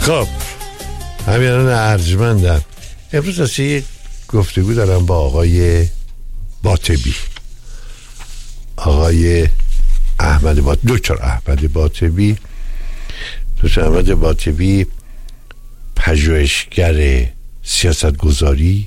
خب همیانان ارجمندم، امروز اصلا یک گفتگو دارم با آقای باطبی، آقای دکتر احمد باطبی. دکتر احمد باطبی پژوهشگر سیاستگذاری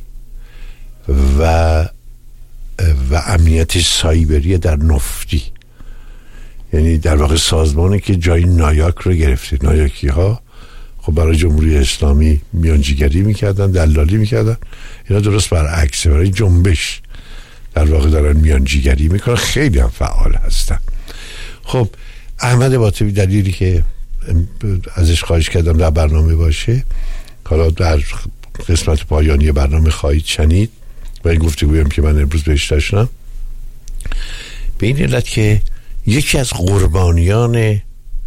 و امنیت سایبری در نفتی، یعنی در واقع سازمانی که جای نایاک رو گرفته. نایاکی ها خب برای جمهوری اسلامی میانجیگری میکردن، دلالی میکردن، اینا درست برعکسه، برای جنبش در واقع دارن میانجیگری میکنن، خیلی هم فعال هستن. خب احمد باطبی دلیلی که ازش خواهش کردم در برنامه باشه، حالا در قسمت پایانی برنامه خواهید شنید و این گفتگویم که من امروز بهش داشتم، به این علت که یکی از قربانیان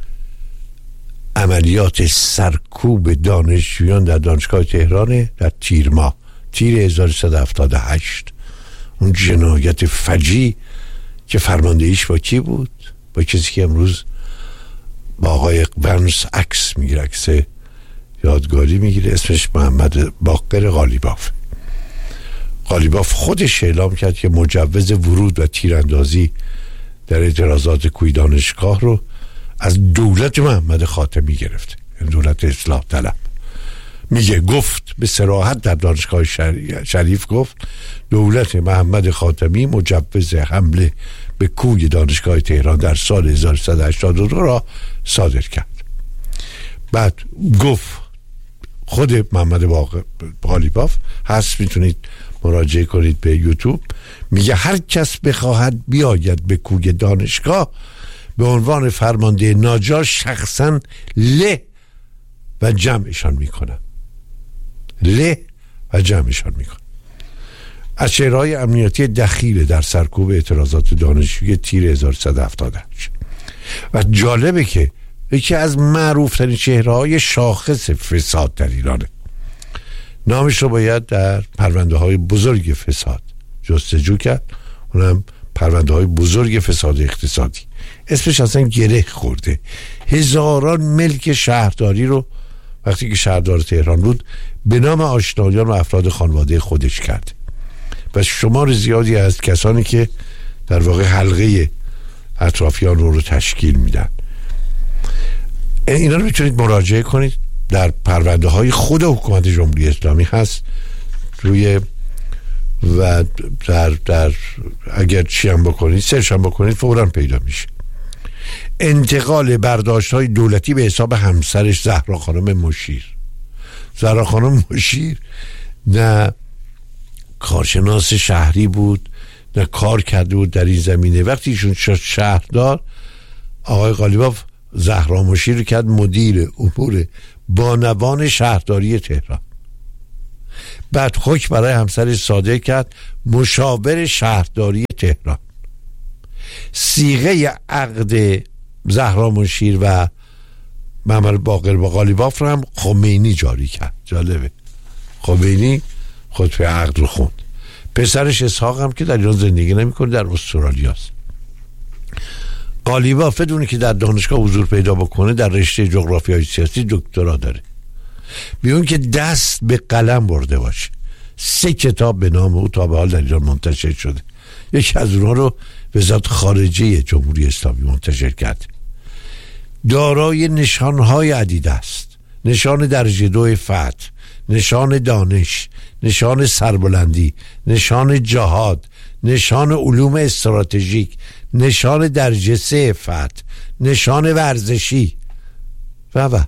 عملیات سرکوب دانشجویان در دانشگاه تهران در تیر 1378، اون جنایت فجیع که فرماندهیش با کی بود؟ با کسی که امروز با آقای ونس عکس میگیره، عکس یادگاری میگیره، اسمش محمد باقر قالیباف. قالیباف خودش اعلام کرد که مجوز ورود و تیراندازی در اعتراضات کوی دانشگاه رو از دولت محمد خاتمی گرفته، دولت اصلاح طلب. گفت به صراحت در دانشگاه شریف گفت دولت محمد خاتمی مجوز حمله به کوی دانشگاه تهران در سال 1382 را صادر کرد. بعد گفت خود محمد قالیباف هست، میتونید مراجعه کنید به یوتیوب، میگه هر کس بخواهد بیاید به کوی دانشگاه به عنوان فرمانده ناجار شخصا له و جمعشان میکنن. از چهره‌های امنیتی دخیل در سرکوب اعتراضات دانشجویی تیر 1378 و جالبه که یکی از معروفترین چهره‌های شاخص فساد در ایرانه. نامش رو باید در پرونده‌های بزرگ فساد جستجو کرد، اونم پرونده‌های بزرگ فساد اقتصادی. اسمش اصلا گره خورده. هزاران ملک شهرداری رو وقتی که شهردار تهران بود به نام آشنایان و افراد خانواده خودش کرد و شمار زیادی از کسانی که در واقع حلقه اطرافیان رو تشکیل میدن. اینا رو میتونید مراجعه کنید، در پرونده های خود حکومت جمهوری اسلامی هست روی و در اگر چی هم بکنید، سرچ هم بکنید، فوراً پیدا میشه. انتقال برداشت های دولتی به حساب همسرش زهرا خانم مشیر نه کارشناس شهری بود، نه کار کرده بود در این زمینه. وقتی ایشون شد شهردار، آقای قالیباف زهرا مشیر رو کرد مدیر امور بانوان شهرداری تهران. بعد حکم برای همسرش صادر کرد مشاور شهرداری تهران. صیغه عقد زهرا مشیر و محمد باقر با قالیباف رو هم خمینی جاری کرد. جالبه، خمینی خطبه عقد رو خوند. پسرش اسحاق هم که در ایران زندگی نمی‌کنه، در استرالیاست. قالیباف بدونه که در دانشگاه حضور پیدا بکنه در رشته جغرافیای سیاسی دکترا داره، بیون که دست به قلم برده باشه. 3 کتاب به نام او تا به حال در ایران منتشر شده. یکی از اونها رو وزارت خارجه جمهوری اسلامی منتشر کرد. دارای نشانهای عدیده است: نشان درجه 2 فتح، نشان دانش، نشان سربلندی، نشان جهاد، نشان علوم استراتژیک، نشان درجه 3 فتح، نشان ورزشی و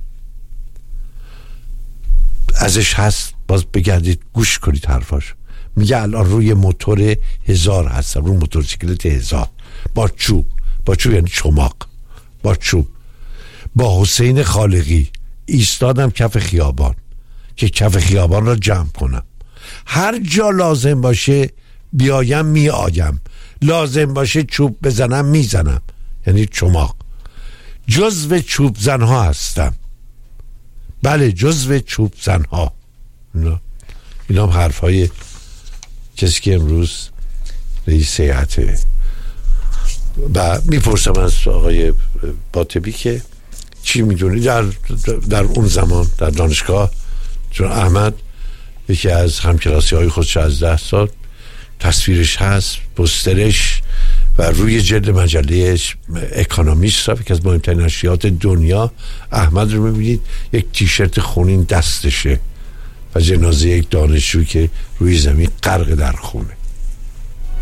ازش هست. باز بگردید گوش کنید حرفاش. میگه الان روی موتور 1000 هستم، روی موتورسیکلت 1000 با چوب یعنی چماق، با چوب با حسین خالقی ایستادم کف خیابان که کف خیابان را جمع کنم. هر جا لازم باشه بیایم میآیم، لازم باشه چوب بزنم میزنم، یعنی چماق. جزو چوب زنها هستم. بله، جزو چوب زنها. اینا هم حرفای کسی که امروز رئیس هیئته. و میپرسم از آقای باطبی که چی میدونی در اون زمان در دانشگاه، چون احمد یکی از همکلاسی های خودش از 10 سال تصویرش هست، پوسترش و روی جلد مجله اکونومیست، یکی از مهمترین نشریات دنیا، احمد رو میبینید یک تیشرت خونین دستشه و جنازه یک دانشجو که روی زمین غرق در خونه.